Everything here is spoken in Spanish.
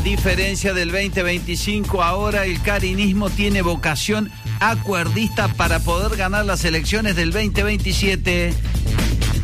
diferencia del 2025, ahora el carinismo tiene vocación acuerdista para poder ganar las elecciones del 2027.